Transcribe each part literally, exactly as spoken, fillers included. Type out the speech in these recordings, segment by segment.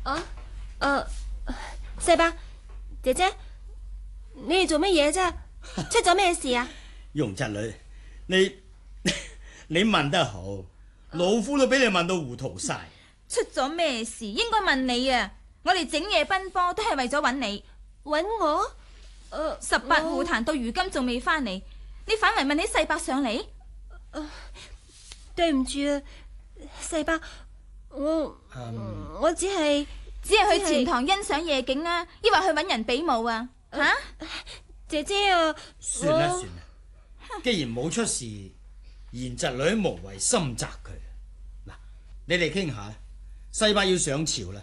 啊，誒，世伯姐姐，你哋做乜嘢啫？出咗咩事啊？ 容侄女，你你問得好，老夫都俾你問到糊塗晒。 出咗咩事？應該問你啊！我哋整夜奔波都係為咗揾你， 揾我？誒， 十八號壇到如今仲未翻嚟，你反為問起世伯上嚟？ 誒，對唔住啊，世伯，我、嗯、我只係只係去前堂欣賞夜景啊，抑或去揾人比武啊？吓、啊， 姐姐啊， 算啦算啦，既然冇出事，賢侄女無謂深責佢。嗱，你哋傾下，世伯要上朝啦。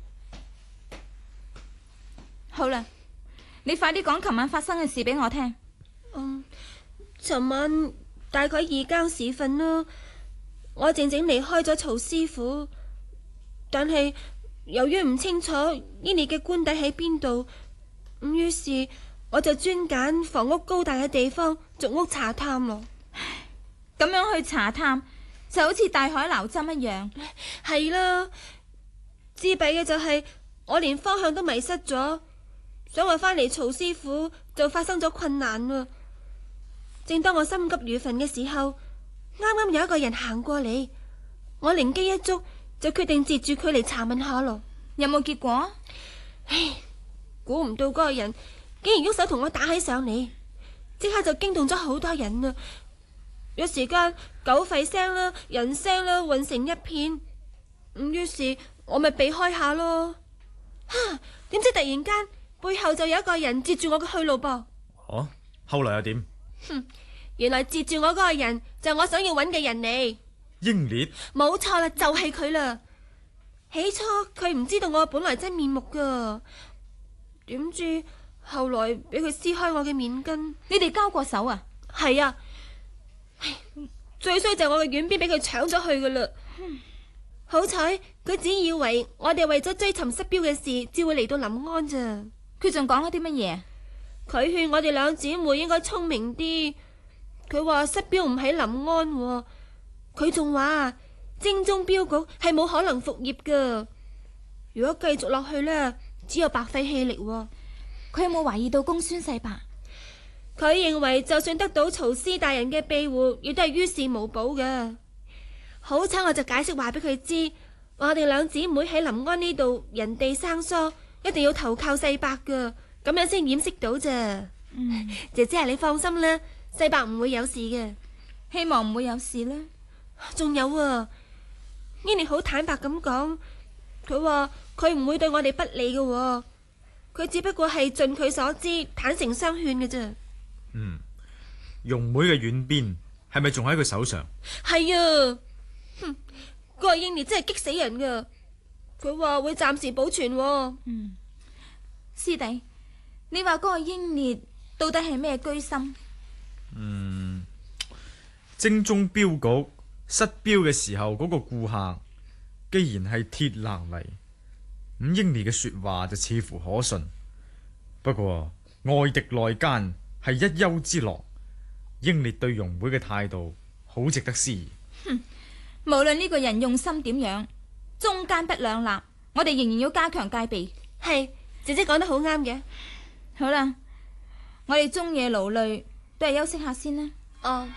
好啦，你快啲講琴晚發生嘅事俾我聽。 嗯，尋晚大概二更時分啦，我靜靜離開咗曹師傅，但係由於唔清楚英烈嘅官邸喺邊度，咁於是我就專揀房屋高大嘅地方逐屋查探咯。 咁樣去查探就好似大海撈針一樣。 係啦，至弊嘅就係我連方向都迷失咗，想話翻嚟曹師傅就發生咗困難啦。正當我心急如焚嘅時候，啱啱有一個人行過嚟，我靈機一觸，就決定截住佢嚟查問下咯。 有冇結果？ 唉，估唔到嗰個人竟然喐手同我打起上嚟，即刻就驚動咗好多人啦。一時間狗吠聲啦、人聲啦混成一片，咁於是我咪避開下咯。哈！點知突然間背後就有一個人截住我嘅去路噃。 哦，後來又點？ 哼，原來截住我嗰個人就係我想要揾嘅人嚟。 英烈？ 冇錯啦，就係佢啦。起初佢唔知道我本來真面目噶，點知後來俾佢撕開我嘅面巾。 你哋交過手啊？ 係啊。唉，最衰就係我嘅軟鞭俾佢搶咗去噶啦。嗯、好彩佢只以為我哋為咗追尋失標嘅事，只會嚟到臨安咋。 佢仲講咗啲乜嘢？ 佢勸我哋兩姊妹應該聰明啲。佢話失標唔喺臨安，佢仲話精忠鏢局係冇可能復業噶。如果繼續落去呢，只有白費氣力。 佢有冇懷疑到公孫世伯？ 佢認為就算得到曹師大人嘅庇護，亦都係於事無補嘅。好彩我就解釋話俾佢知，我哋兩姊妹喺臨安呢度人地生疏，一定要投靠世伯噶，咁樣先掩飾到咋。嗯，姐姐你放心啦，世伯唔會有事嘅， 希望唔會有事啦。 仲有啊，英烈好坦白咁講，佢話佢唔會對我哋不利嘅，佢只不過係盡佢所知坦誠相勸嘅啫。 嗯，容妹嘅軟鞭係咪仲喺佢手上？ 係啊，哼，嗰個英烈真係激死人噶。佢話會暫時保存。 嗯，師弟，你話嗰個英烈到底係咩居心？ 嗯，精忠鏢局失標嘅時候，嗰個顧客既然係鐵勒嚟，咁英烈嘅說話就似乎可信。不過外敵內奸係一丘之貉，英烈對容妹嘅態度好值得思疑。 哼，無論呢個人用心點樣，中間不兩立，我哋仍然要加強戒備。 係，姐姐講得好啱嘅。 好啦，我哋終夜勞累，都係休息下先啦。 哦。